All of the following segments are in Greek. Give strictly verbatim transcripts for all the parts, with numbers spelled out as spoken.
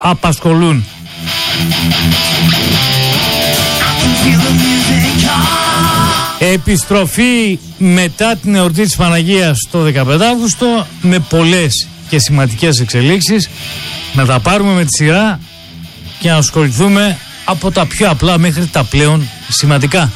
απασχολούν. Επιστροφή μετά την εορτή της Παναγίας το δεκαπέντε Αύγουστο με πολλές και σημαντικές εξελίξεις. Να τα πάρουμε με τη σειρά και να ασχοληθούμε από τα πιο απλά μέχρι τα πλέον σημαντικά.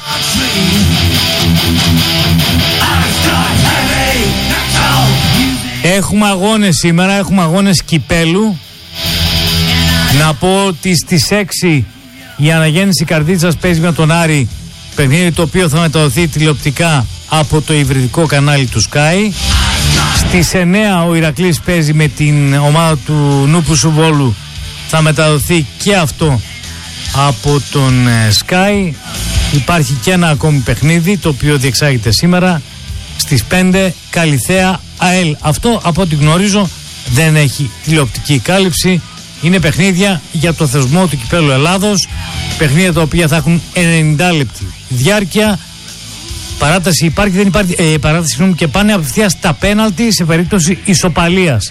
Έχουμε αγώνες σήμερα, έχουμε αγώνες κυπέλου. Να πω ότι στις έξι η Αναγέννηση Καρδίτσας παίζει με τον Άρη, παιχνίδι το οποίο θα μεταδοθεί τηλεοπτικά από το υβριδικό κανάλι του Sky. Στις εννέα ο Ηρακλής παίζει με την ομάδα του Νούπουσου Βόλου, θα μεταδοθεί και αυτό από τον Sky. Υπάρχει και ένα ακόμη παιχνίδι το οποίο διεξάγεται σήμερα στις πέντε, Καλιθέα ΑΕΛ. Αυτό από ό,τι γνωρίζω δεν έχει τηλεοπτική κάλυψη. Είναι παιχνίδια για το θεσμό του Κυπέλλου Ελλάδος, παιχνίδια τα οποία θα έχουν ενενήντα λεπτή διάρκεια. Παράταση υπάρχει, δεν υπάρχει, ε, παράταση συγγνώμη, και πάνε απευθείας στα πέναλτι σε περίπτωση ισοπαλίας.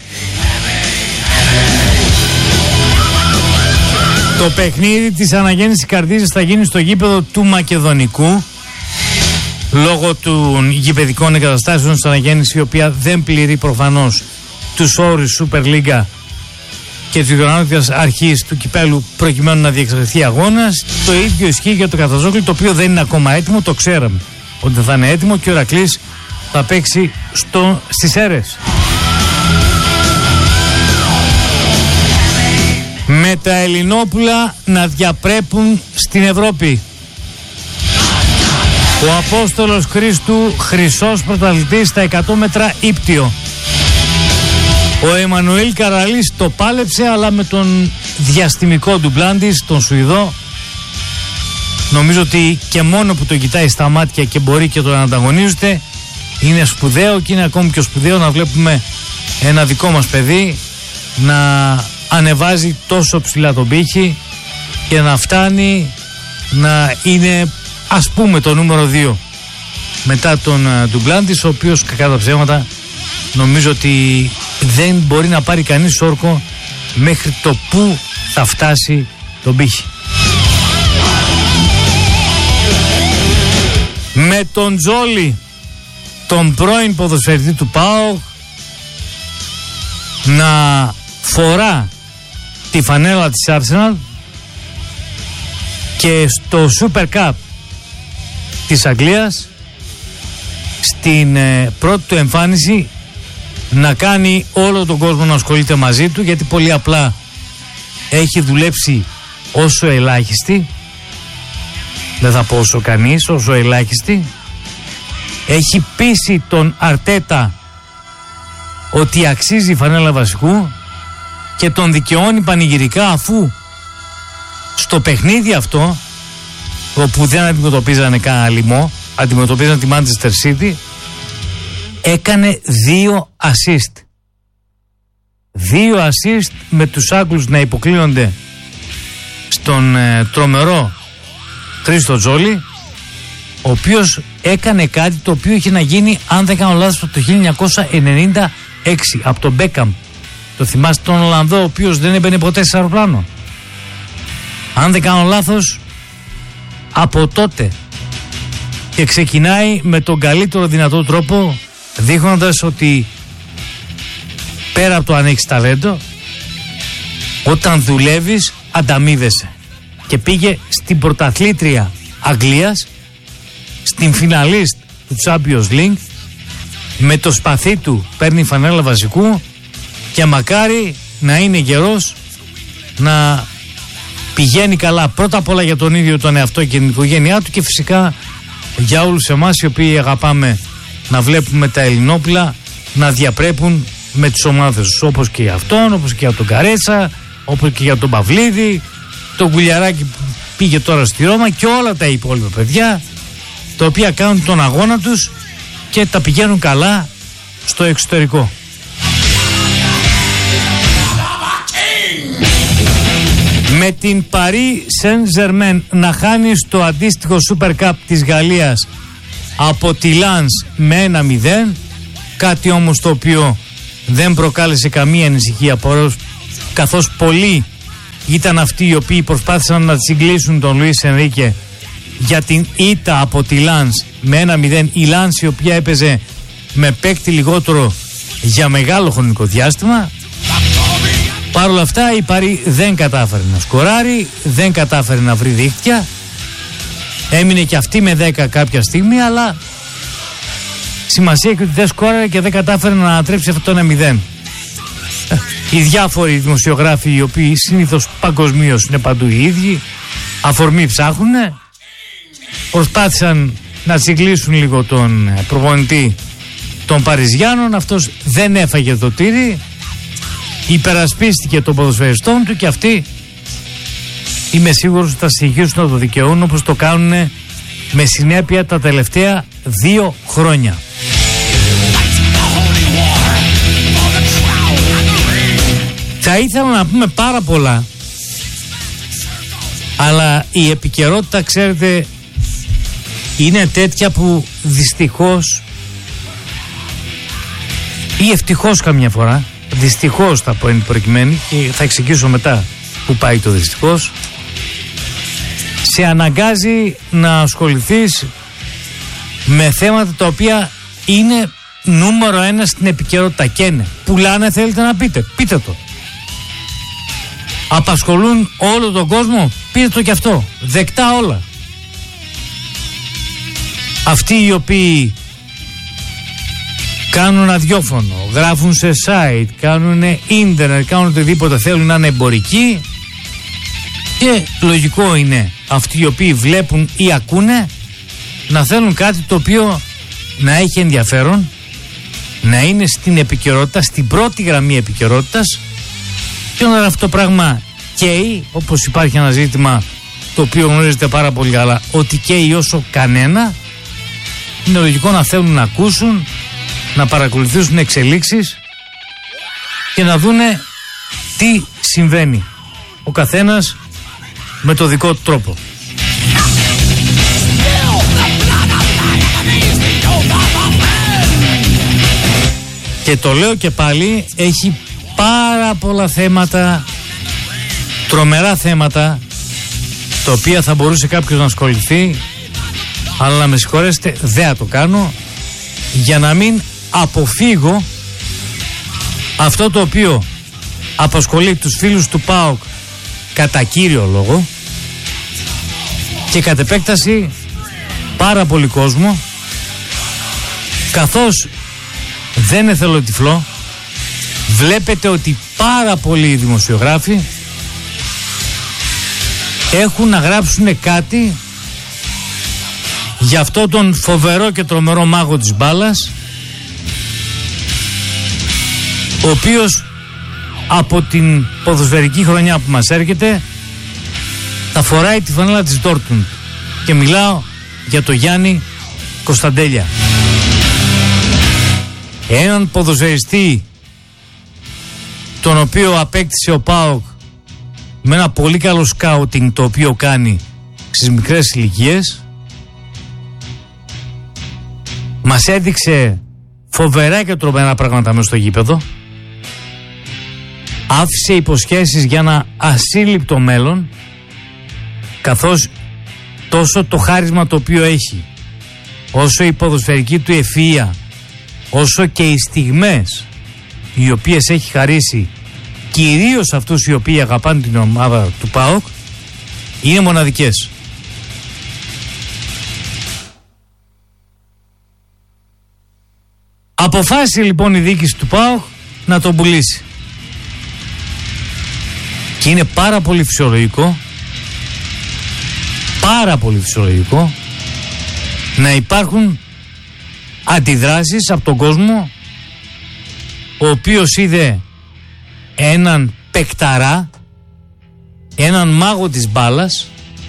Το παιχνίδι της Αναγέννησης Καρδίτσας θα γίνει στο γήπεδο του Μακεδονικού, λόγω των γηπεδικών εγκαταστάσεων της Αναγέννησης, η οποία δεν πληρεί προφανώς τους όρους Super League και της διοργανώτριας αρχής του κυπέλου προκειμένου να διεξαχθεί αγώνας. Το ίδιο ισχύει για το Καφταζόκλι, το οποίο δεν είναι ακόμα έτοιμο, το ξέραμε ότι θα είναι έτοιμο, και ο Ηρακλής θα παίξει στο, στις Σέρρες. Με τα Ελληνόπουλα να διαπρέπουν στην Ευρώπη. Ο Απόστολος Χρήστου χρυσός πρωταθλητής στα εκατό μέτρα ύπτιο. Ο Εμμανουήλ Καραλής το πάλεψε, αλλά με τον διαστημικό ντουμπλάντης, τον Σουηδό. Νομίζω ότι και μόνο που το κοιτάει στα μάτια και μπορεί και τον ανταγωνίζεται είναι σπουδαίο, και είναι ακόμη πιο σπουδαίο να βλέπουμε ένα δικό μας παιδί να ανεβάζει τόσο ψηλά τον πύχη και να φτάνει να είναι, ας πούμε, το νούμερο δύο μετά τον ντουμπλάντης, ο οποίος κακά τα ψέματα νομίζω ότι δεν μπορεί να πάρει κανείς όρκο μέχρι το που θα φτάσει τον πύχη. Με τον Τζόλι, τον πρώην ποδοσφαιριστή του ΠΑΟΚ, να φορά τη φανέλα της Arsenal και στο Super Cup της Αγγλίας στην ε, πρώτη του εμφάνιση να κάνει όλο τον κόσμο να ασχολείται μαζί του, γιατί πολύ απλά έχει δουλέψει όσο ελάχιστη, δεν θα πω όσο κανείς, όσο ελάχιστη. Έχει πείσει τον Αρτέτα ότι αξίζει η φανέλα βασικού και τον δικαιώνει πανηγυρικά, αφού στο παιχνίδι αυτό, όπου δεν αντιμετωπίζανε κανένα λοιμό, αντιμετωπίζανε τη Manchester City, έκανε δύο assist. Δύο assist με τους Άγγλους να υποκλίνονται στον ε, τρομερό Χρήστο Τζόλι, ο οποίος έκανε κάτι το οποίο είχε να γίνει, αν δεν κάνω λάθος, το χίλια εννιακόσια ενενήντα έξι από τον Μπέκαμ. Το θυμάστε, τον Ολλανδό, ο οποίος δεν έμπαινε ποτέ σε αεροπλάνο? Αν δεν κάνω λάθος, από τότε, και ξεκινάει με τον καλύτερο δυνατό τρόπο, δείχνοντας ότι πέρα από το αν έχεις ταλέντο, όταν δουλεύεις ανταμείβεσαι. Και πήγε στην πρωταθλήτρια Αγγλίας, στην φιναλίστ του Champions League, με το σπαθί του παίρνει φανέλα βασικού, και μακάρι να είναι γερός, να πηγαίνει καλά πρώτα απ' όλα για τον ίδιο τον εαυτό και την οικογένειά του, και φυσικά για όλους εμάς οι οποίοι αγαπάμε να βλέπουμε τα Ελληνόπουλα να διαπρέπουν με τις ομάδες τους, όπως και για αυτόν, όπως και για τον Καρέτσα, όπως και για τον Παυλίδη, τον Γκουλιαράκη που πήγε τώρα στη Ρώμα, και όλα τα υπόλοιπα παιδιά τα οποία κάνουν τον αγώνα τους και τα πηγαίνουν καλά στο εξωτερικό. Με την Paris Saint-Germain να χάνει στο αντίστοιχο Super Cup της Γαλλίας από τη Lens με ένα μηδέν, κάτι όμως το οποίο δεν προκάλεσε καμία ανησυχία, καθώς πολλοί ήταν αυτοί οι οποίοι προσπάθησαν να τσιγκλίσουν τον Λουίς Ενρίκε για την ήττα από τη Λανς με ένα μηδέν. Η Λανς η οποία έπαιζε με παίκτη λιγότερο για μεγάλο χρονικό διάστημα. Παρ' όλα αυτά η Παρί δεν κατάφερε να σκοράρει, δεν κατάφερε να βρει δίχτυα. Έμεινε και αυτή με δέκα κάποια στιγμή, αλλά σημασία έχει ότι δεν σκόραρε και δεν κατάφερε να ανατρέψει αυτό το ένα μηδέν. Οι διάφοροι δημοσιογράφοι, οι οποίοι συνήθως παγκοσμίως είναι παντού οι ίδιοι, αφορμή ψάχνουν, προσπάθησαν να τσιγκλίσουν λίγο τον προπονητή των Παριζιάνων. Αυτός δεν έφαγε το τύρι, υπερασπίστηκε των ποδοσφαιριστών του και αυτοί είμαι σίγουρος ότι θα συνεχίσουν να το δικαιούν όπως το κάνουν με συνέπεια τα τελευταία δύο χρόνια. Θα ήθελα να πούμε πάρα πολλά, αλλά η επικαιρότητα, ξέρετε, είναι τέτοια που δυστυχώς ή ευτυχώς καμιά φορά, δυστυχώς θα πω εν προκειμένη και θα εξηγήσω μετά που πάει το δυστυχώς, σε αναγκάζει να ασχοληθείς με θέματα τα οποία είναι νούμερο ένα στην επικαιρότητα και είναι. Πουλάνε, θέλετε να πείτε, πείτε το. Απασχολούν όλο τον κόσμο, πείτε το κι αυτό. Δεκτά όλα. Αυτοί οι οποίοι κάνουν ραδιόφωνο, γράφουν σε site, κάνουν ίντερνετ, κάνουν οτιδήποτε θέλουν να είναι εμπορικοί, και λογικό είναι αυτοί οι οποίοι βλέπουν ή ακούνε να θέλουν κάτι το οποίο να έχει ενδιαφέρον, να είναι στην επικαιρότητα, στην πρώτη γραμμή επικαιρότητας, και όταν αυτό το πράγμα καίει, όπως υπάρχει ένα ζήτημα το οποίο γνωρίζετε πάρα πολύ καλά, ότι καίει όσο κανένα, είναι λογικό να θέλουν να ακούσουν, να παρακολουθήσουν εξελίξεις και να δούνε τι συμβαίνει. Ο καθένας με το δικό του τρόπο. Και το λέω και πάλι, έχει πάρα πολλά θέματα, τρομερά θέματα, τα οποία θα μπορούσε κάποιος να ασχοληθεί, αλλά να με συγχωρέσετε, δεν θα το κάνω, για να μην αποφύγω αυτό το οποίο απασχολεί τους φίλους του ΠΑΟΚ κατά κύριο λόγο και κατ' επέκταση πάρα πολύ κόσμο, καθώς δεν είναι θελοτυφλό. Βλέπετε ότι πάρα πολλοί δημοσιογράφοι έχουν να γράψουν κάτι για αυτό τον φοβερό και τρομερό μάγο της μπάλας, ο οποίος από την ποδοσφαιρική χρονιά που μας έρχεται θα φοράει τη φανέλα της Dortmund, και μιλάω για το Γιάννη Κωνσταντέλια, έναν ποδοσφαιριστή τον οποίο απέκτησε ο ΠΑΟΚ με ένα πολύ καλό σκάουτινγκ το οποίο κάνει στις μικρές ηλικίες. Μας έδειξε φοβερά και τρομερά πράγματα μέσα στο γήπεδο. Άφησε υποσχέσεις για ένα ασύλληπτο μέλλον, καθώς τόσο το χάρισμα το οποίο έχει, όσο η ποδοσφαιρική του ευφυΐα, όσο και οι στιγμές οι οποίες έχει χαρίσει κυρίως αυτούς οι οποίοι αγαπάνε την ομάδα του ΠΑΟΚ, είναι μοναδικές. Αποφάσισε λοιπόν η διοίκηση του ΠΑΟΚ να τον πουλήσει. Και είναι πάρα πολύ φυσιολογικό, πάρα πολύ φυσιολογικό να υπάρχουν αντιδράσεις από τον κόσμο, ο οποίος είδε έναν παικταρά, έναν μάγο της μπάλας,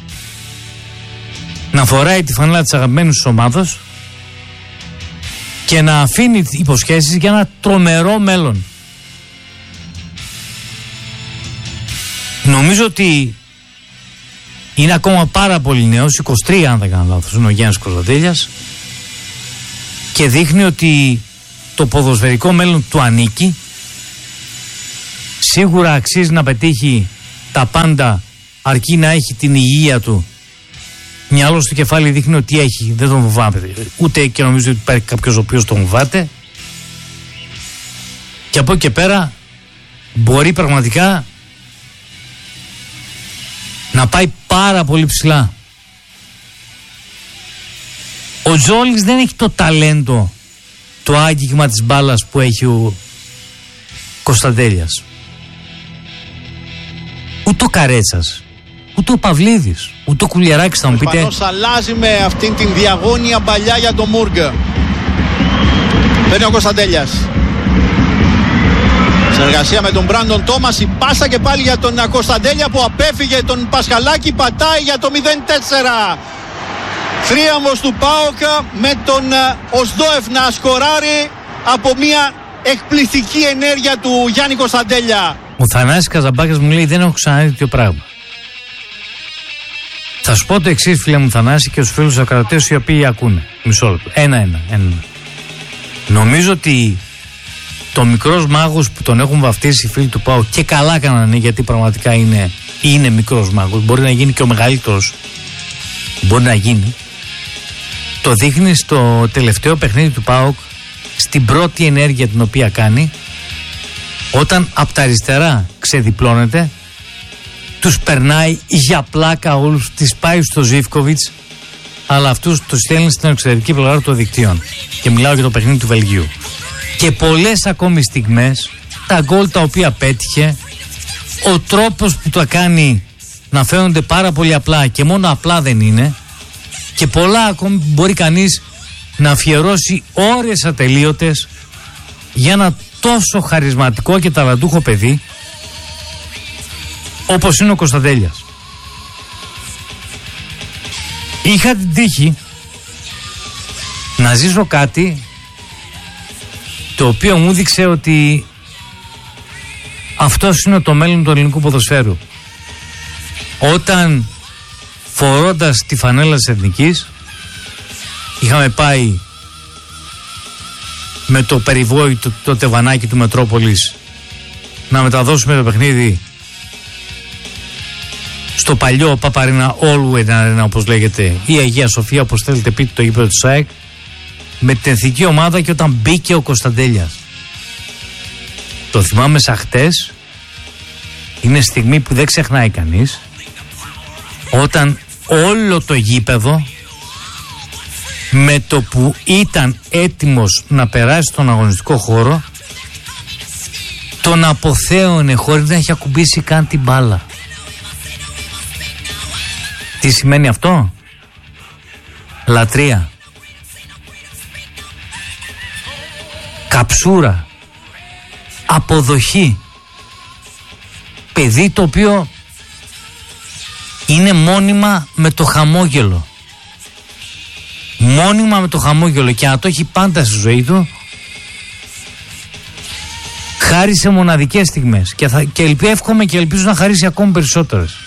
να φοράει τη φανέλα της αγαπημένης της ομάδας και να αφήνει υποσχέσεις για ένα τρομερό μέλλον. Νομίζω ότι είναι ακόμα πάρα πολύ νέος, είκοσι τρία αν δεν κάνω λάθος, είναι ο Γιάννης Κωνσταντέλιας, και δείχνει ότι το ποδοσφαιρικό μέλλον του ανήκει. Σίγουρα αξίζει να πετύχει τα πάντα, αρκεί να έχει την υγεία του. Μυαλό στο κεφάλι δείχνει ότι έχει, δεν τον φοβάμαι. Ούτε και νομίζω ότι υπάρχει κάποιος ο οποίος τον φοβάται. Και από εκεί και πέρα μπορεί πραγματικά να πάει πάρα πολύ ψηλά. Ο Τζόλης δεν έχει το ταλέντο, το άγγιγμα της μπάλας που έχει ο Κωνσταντέλιας. Ούτε ο Καρέτσας, ούτε ο Παυλίδης, ούτε ο Κουλιαράκης, θα μου πείτε. Ο Ισπανός αλλάζει με αυτήν την διαγώνια παλιά για τον Μούργκ. Παίρνει ο Κωνσταντέλιας. Συνεργασία με τον Μπράντον Τόμας, η πάσα και πάλι για τον Κωνσταντέλια που απέφυγε τον Πασχαλάκη, πατάει για το μηδέν τέσσερα. Θρίαμβος του ΠΑΟΚ με τον Οσδόεφ να σκοράρει από μια εκπληκτική ενέργεια του Γιάννη Κωνσταντέλια. Ο Θανάσης Καζαμπάκας μου λέει: δεν έχω ξαναδεί τέτοιο πράγμα. Θα σου πω το εξής, φίλε μου Θανάση, και στους φίλους ακροατές οι οποίοι ακούνε. Μισό λεπτό. Ένα-ένα. Ένα. Νομίζω ότι το μικρός μάγος που τον έχουν βαφτίσει οι φίλοι του ΠΑΟΚ, και καλά κάνανε, γιατί πραγματικά είναι, είναι μικρός μάγος, μπορεί να γίνει και ο μεγαλύτερος, μπορεί να γίνει, το δείχνει στο τελευταίο παιχνίδι του ΠΑΟΚ, στην πρώτη ενέργεια την οποία κάνει, όταν από τα αριστερά ξεδιπλώνεται, τους περνάει για πλάκα όλους, τις πάει στο Ζίβκοβιτς, αλλά αυτούς τους στέλνει στην εξωτερική πλευρά των δικτύων. Και μιλάω για το παιχνίδι του Βελγίου. Και πολλές ακόμη στιγμές, τα γκολ τα οποία πέτυχε, ο τρόπος που τα κάνει να φαίνονται πάρα πολύ απλά, και μόνο απλά δεν είναι, και πολλά ακόμη μπορεί κανείς να αφιερώσει ώρες ατελείωτες για ένα τόσο χαρισματικό και ταλαντούχο παιδί όπως είναι ο Κωνσταντέλιας. Είχα την τύχη να ζήσω κάτι το οποίο μου δείξε ότι αυτός είναι το μέλλον του ελληνικού ποδοσφαίρου. Όταν, φορώντας τη φανέλα της Εθνικής, είχαμε πάει με το περιβόητο το τεβανάκι του Μετρόπολης να μεταδώσουμε το παιχνίδι στο παλιό Παπαρίνα Always Arena, όπως λέγεται, η Αγία Σοφία, όπως θέλετε πείτε, το γήπεδο του ΣΑΕΚ, με την εθνική ομάδα, και όταν μπήκε ο Κωνσταντέλιας, το θυμάμαι σαν χτες, είναι στιγμή που δεν ξεχνάει κανείς, όταν όλο το γήπεδο, με το που ήταν έτοιμος να περάσει στον αγωνιστικό χώρο, τον αποθέωνε χωρίς να έχει ακουμπήσει καν την μπάλα. Τι σημαίνει αυτό? Λατρεία, καψούρα, αποδοχή. Παιδί το οποίο είναι μόνιμα με το χαμόγελο. Μόνιμα με το χαμόγελο, και να το έχει πάντα στη ζωή του, χάρισε μοναδικές στιγμές, και, θα, και ελπίζω, εύχομαι και ελπίζω να χαρίσει ακόμη περισσότερες.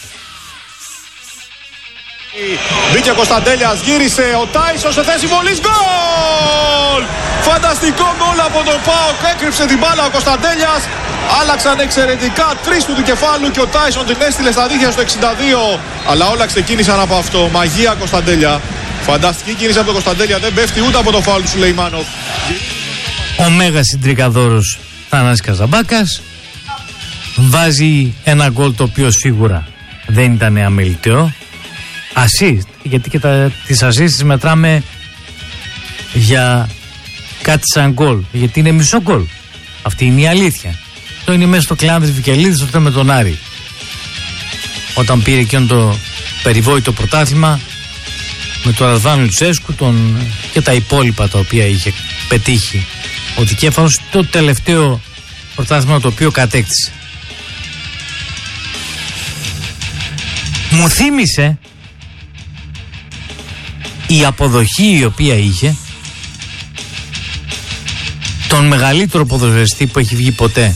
Μπήκε ο Κωνσταντέλιας, γύρισε ο Τάισον σε θέση βολής, γκολ! Φανταστικό γκολ από τον ΠΑΟΚ, έκρυψε την μπάλα ο Κωνσταντέλιας, άλλαξαν εξαιρετικά τρεις του του κεφάλου και ο Τάισον την έστειλε στα δίχτυα στο εξήντα δύο, αλλά όλα ξεκίνησαν από αυτό. Μαγεία Κωνσταντέλια, φανταστική κίνηση από τον Κωνσταντέλια, δεν πέφτει ούτε από το φάουλ του Σουλεϊμάνοφ. Ο μέγας συντρικαδόρος Θανάσης Καζαμπάκας βάζει ένα γκολ το οποίο σίγουρα δεν ήταν αμεληταίο. Assist, γιατί και τα, τις assist τις μετράμε για κάτι σαν γκολ, γιατί είναι μισό γκολ. Αυτή είναι η αλήθεια. Το είναι μέσα στο Κλεάνδρης Βικελίδης, αυτό με τον Άρη, όταν πήρε εκείνο το περιβόητο πρωτάθλημα με τον Ρασβάν Λουτσέσκου, τον, και τα υπόλοιπα τα οποία είχε πετύχει ο Δικέφαλος, το τελευταίο πρωτάθλημα το οποίο κατέκτησε. Μου θύμισε η αποδοχή η οποία είχε τον μεγαλύτερο ποδοσφαιριστή που έχει βγει ποτέ,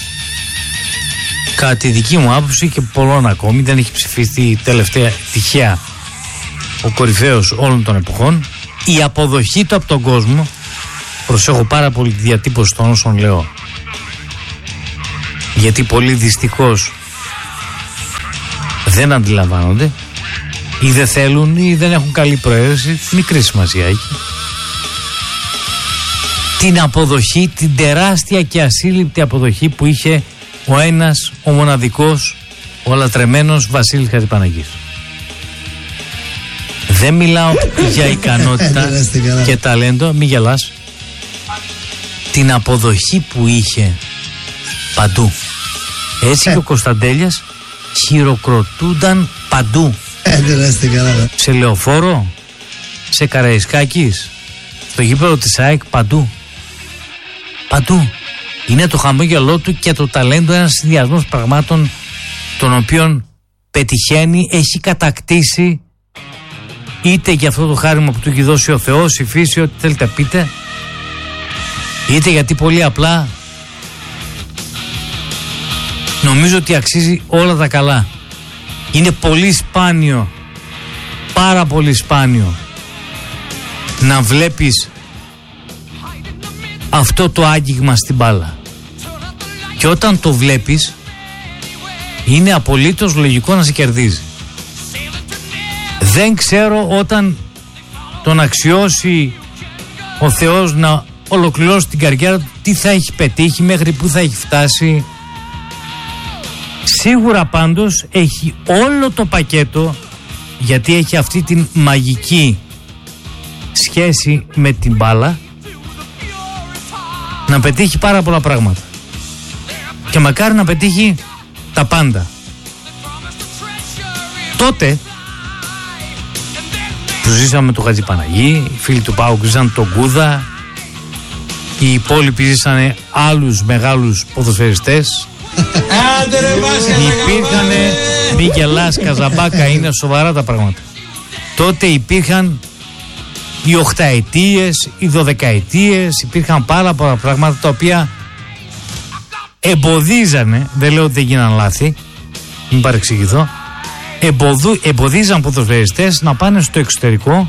κατά τη δική μου άποψη, και πολλών ακόμη. Δεν έχει ψηφιστεί τελευταία τυχαία ο κορυφαίος όλων των εποχών. Η αποδοχή του από τον κόσμο, προσέχω πάρα πολύ τη διατύπωση των όσων λέω, γιατί πολύ δυστυχώς δεν αντιλαμβάνονται ή δεν θέλουν ή δεν έχουν καλή προαίρεση, μικρή σημασία έχει, την αποδοχή, την τεράστια και ασύλληπτη αποδοχή που είχε ο ένας, ο μοναδικός, ο λατρεμένος Βασίλης Χατζηπαναγής. Δεν μιλάω για ικανότητα και ταλέντο, μη γελάς. Την αποδοχή που είχε παντού. Έτσι και ο Κωνσταντέλιας χειροκροτούνταν παντού. Σε Λεωφόρο, σε Καραϊσκάκης, στο γήπεδο της ΑΕΚ, παντού. Παντού. Είναι το χαμόγελό του και το ταλέντο, ένας συνδυασμός πραγμάτων τον οποίον πετυχαίνει, έχει κατακτήσει, είτε για αυτό το χάρημα που του έχει δώσει ο Θεός, η φύση, ό,τι θέλετε πείτε, είτε γιατί πολύ απλά νομίζω ότι αξίζει όλα τα καλά. Είναι πολύ σπάνιο, πάρα πολύ σπάνιο να βλέπεις αυτό το άγγιγμα στην μπάλα. Και όταν το βλέπεις είναι απολύτως λογικό να σε κερδίζει. Δεν ξέρω όταν τον αξιώσει ο Θεός να ολοκληρώσει την καριέρα του τι θα έχει πετύχει, μέχρι που θα έχει φτάσει. Σίγουρα πάντως έχει όλο το πακέτο, γιατί έχει αυτή την μαγική σχέση με την μπάλα, να πετύχει πάρα πολλά πράγματα. Και μακάρι να πετύχει τα πάντα. Τότε που ζήσαμε τον Χατζηπαναγή, οι φίλοι του ΠΑΟΚ ζήσαν τον Κούδα, οι υπόλοιποι ζήσανε άλλους μεγάλους ποδοσφαιριστές. Υπήρχανε, μη γελάς Καζαμπάκα, είναι σοβαρά τα πράγματα. Τότε υπήρχαν οι οχταετίες, οι δωδεκαετίες, υπήρχαν πάρα πολλά πράγματα τα οποία εμποδίζανε, δεν λέω ότι δεν γίναν λάθη, μην παρεξηγηθώ, εμποδού, εμποδίζαν ποδοσφαιριστές να πάνε στο εξωτερικό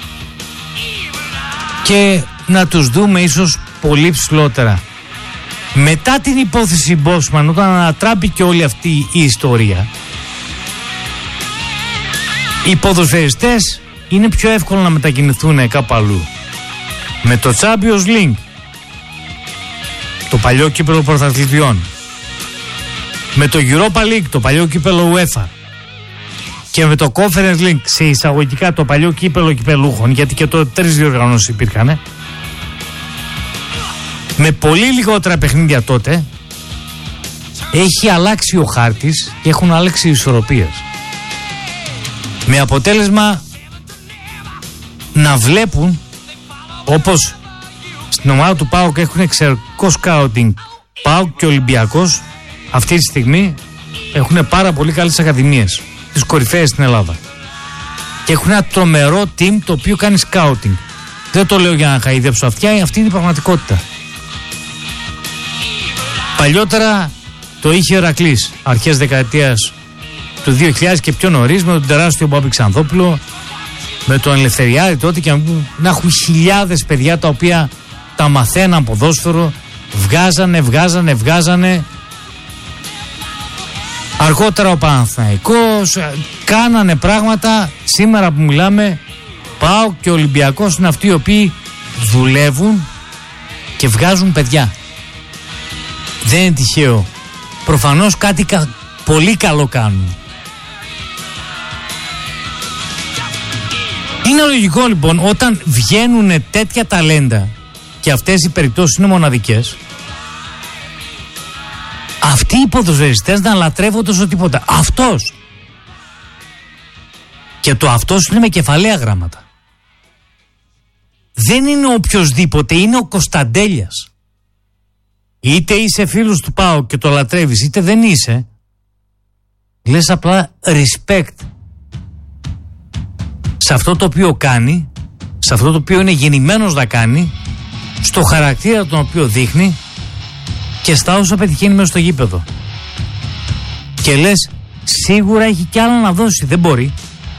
και να τους δούμε ίσως πολύ ψηλότερα. Μετά την υπόθεση Μπόσμαν, όταν ανατράπηκε όλη αυτή η ιστορία, οι ποδοσφαιριστές είναι πιο εύκολο να μετακινηθούν κάπου αλλού. Με το Champions League, το παλιό κύπελλο πρωταθλητριών, με το Europa League, το παλιό κύπελλο UEFA, και με το Conference League, σε εισαγωγικά το παλιό κύπελλο κυπελούχων, γιατί και το τρεις διοργανώσεις υπήρχαν, με πολύ λιγότερα παιχνίδια τότε, έχει αλλάξει ο χάρτης και έχουν αλλάξει οι ισορροπίες. Με αποτέλεσμα να βλέπουν, όπως στην ομάδα του ΠΑΟΚ έχουν εξαιρετικό σκάουτινγκ, ΠΑΟΚ και Ολυμπιακός αυτή τη στιγμή έχουν πάρα πολύ καλές ακαδημίες, τις κορυφαίες στην Ελλάδα, και έχουν ένα τρομερό team το οποίο κάνει σκάουτινγκ. Δεν το λέω για να χαϊδέψω αυτιά, αυτή είναι η πραγματικότητα. Παλιότερα το είχε ο Ηρακλής, αρχές δεκαετίας του δύο χιλιάδες και πιο νωρίς, με τον τεράστιο Μπάμπη Ξανθόπουλο, με τον Ελευθεριάδη τότε, και να έχουν χιλιάδες παιδιά τα οποία τα μαθαίναν ποδόσφαιρο, βγάζανε, βγάζανε, βγάζανε. Αργότερα ο Παναθηναϊκός, κάνανε πράγματα. Σήμερα που μιλάμε, ΠΑΟΚ και Ολυμπιακός είναι αυτοί οι οποίοι δουλεύουν και βγάζουν παιδιά. Δεν είναι τυχαίο. Προφανώς κάτι κα, πολύ καλό κάνουν. Είναι λογικό λοιπόν όταν βγαίνουν τέτοια ταλέντα, και αυτές οι περιπτώσεις είναι μοναδικές, αυτοί οι ποδοσφαιριστές να λατρεύονται όσο τίποτα. Αυτός. Και το αυτός είναι με κεφαλαία γράμματα. Δεν είναι οποιοσδήποτε, είναι ο Κωνσταντέλιας. Είτε είσαι φίλος του ΠΑΟΚ και το λατρεύεις, είτε δεν είσαι, λες απλά respect σε αυτό το οποίο κάνει, σε αυτό το οποίο είναι γεννημένος να κάνει, στο χαρακτήρα τον οποίο δείχνει και στα όσα πετυχαίνει μέσα στο γήπεδο. Και λες, σίγουρα έχει κι άλλα να δώσει, δεν μπορεί.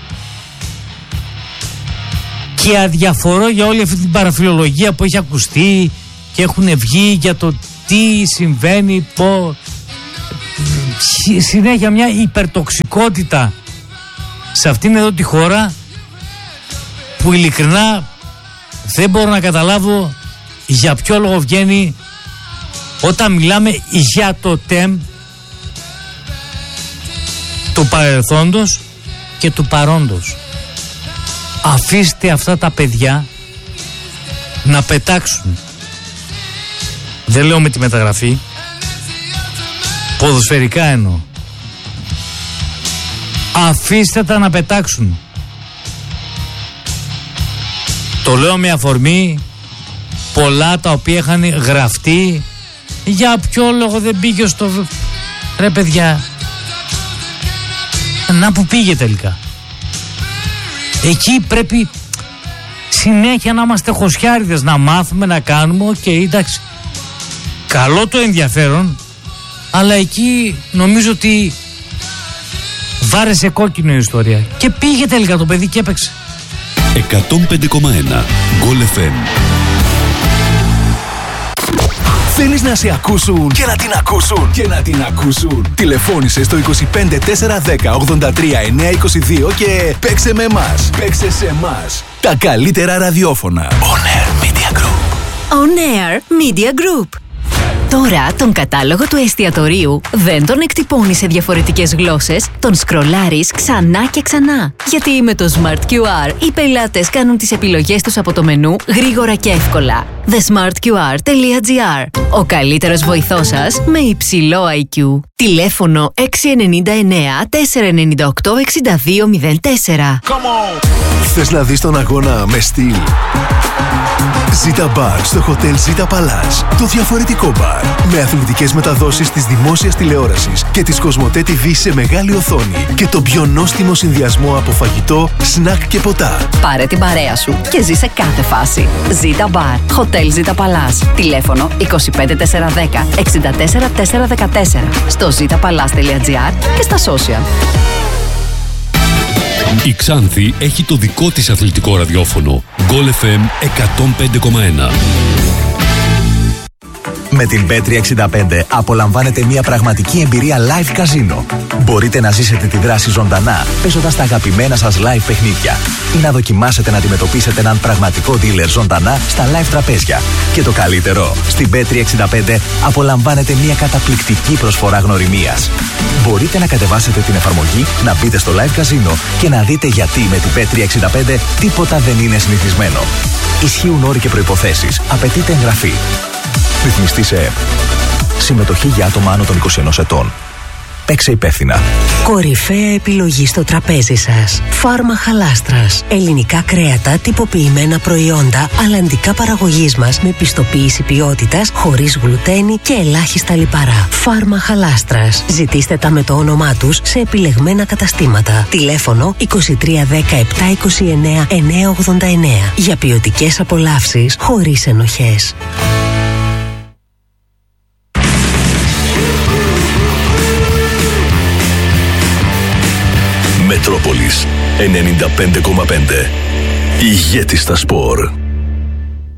Και αδιαφορώ για όλη αυτή την παραφιλολογία που έχει ακουστεί και έχουν βγει για το τι συμβαίνει, πω, συνέχεια μια υπερτοξικότητα σε αυτήν εδώ τη χώρα που ειλικρινά δεν μπορώ να καταλάβω για ποιο λόγο βγαίνει όταν μιλάμε για το ΤΕΜ του παρελθόντος και του παρόντος. Αφήστε αυτά τα παιδιά να πετάξουν. Δεν λέω με τη μεταγραφή, ποδοσφαιρικά εννοώ. Αφήστε τα να πετάξουν. Το λέω με αφορμή πολλά τα οποία είχαν γραφτεί. Για ποιο λόγο δεν πήγε στο... Ρε παιδιά, να που πήγε τελικά. Εκεί πρέπει συνέχεια να είμαστε χωσιάριδες, να μάθουμε, να κάνουμε. Οκ, okay, εντάξει, καλό το ενδιαφέρον, αλλά εκεί νομίζω ότι βάρεσε κόκκινο η ιστορία. Και πήγε τελικά το παιδί και έπαιξε. εκατόν πέντε κόμμα ένα Γκολ εφ εμ. Θέλεις να σε ακούσουν και να την ακούσουν και να την ακούσουν. Τηλεφώνησε στο είκοσι πέντε τετρακόσια δέκα ογδόντα τρία εννιακόσια είκοσι δύο και παίξε με εμάς. Παίξε σε εμάς. Τα καλύτερα ραδιόφωνα. On Air Media Group. On Air Media Group. Τώρα τον κατάλογο του εστιατορίου δεν τον εκτυπώνεις σε διαφορετικές γλώσσες, τον σκρολάρεις ξανά και ξανά. Γιατί με το Smart κιου αρ οι πελάτες κάνουν τις επιλογές τους από το μενού γρήγορα και εύκολα. the smart q r dot g r. Ο καλύτερος βοηθός σας με υψηλό άι κιου. Τηλέφωνο έξι εννιά εννιά τέσσερα εννιά οκτώ έξι δύο μηδέν τέσσερα. Θες να δεις τον αγώνα με στυλ? Ζήτα Μπαρ στο Hotel Zita Palace. Το διαφορετικό μπαρ. Με αθλητικές μεταδόσεις της δημόσιας τηλεόρασης και της Κοσμοτέ τι βι σε μεγάλη οθόνη. Και το πιο νόστιμο συνδυασμό από φαγητό, σνακ και ποτά. Πάρε την παρέα σου και ζει σε κάθε φάση. Zita Bar. Hotel Zita Palace. Τηλέφωνο είκοσι πέντε τετρακόσια δέκα εξήντα τέσσερα τετρακόσια δεκατέσσερα. Στο ζήτα παλάς τελεία τζι άρ και στα social. Η Ξάνθη έχει το δικό της αθλητικό ραδιόφωνο. Γκολ εφ εμ εκατόν πέντε κόμμα ένα. Με την μπετ τριακόσια εξήντα πέντε απολαμβάνετε μια πραγματική εμπειρία live καζίνο. Μπορείτε να ζήσετε τη δράση ζωντανά, παίζοντας τα αγαπημένα σας live παιχνίδια ή να δοκιμάσετε να αντιμετωπίσετε έναν πραγματικό dealer ζωντανά στα live τραπέζια. Και το καλύτερο, στην μπετ τριακόσια εξήντα πέντε απολαμβάνετε μια καταπληκτική προσφορά γνωριμίας. Μπορείτε να κατεβάσετε την εφαρμογή, να μπείτε στο live καζίνο και να δείτε γιατί με την μπετ τριακόσια εξήντα πέντε τίποτα δεν είναι συνηθισμένο. Ισχύουν όροι και προϋποθέσεις. Απαιτείται εγγραφή. Ρυθμιστή σε ΕΕΠ. Συμμετοχή για άτομα άνω των είκοσι ενός ετών. Παίξε υπεύθυνα. Κορυφαία επιλογή στο τραπέζι σας. Φάρμα Χαλάστρας. Ελληνικά κρέατα, τυποποιημένα προϊόντα, αλλαντικά παραγωγής μας με πιστοποίηση ποιότητας, χωρίς γλουτένη και ελάχιστα λιπαρά. Φάρμα Χαλάστρας. Ζητήστε τα με το όνομά τους σε επιλεγμένα καταστήματα. Τηλέφωνο είκοσι τρία δέκα επτά είκοσι εννέα εννιακόσια ογδόντα εννέα. Για ποιοτικές απολαύσεις χωρίς ενοχές. Μετρόπολης ενενήντα πέντε κόμμα πέντε. Ηγέτη στα σπορ.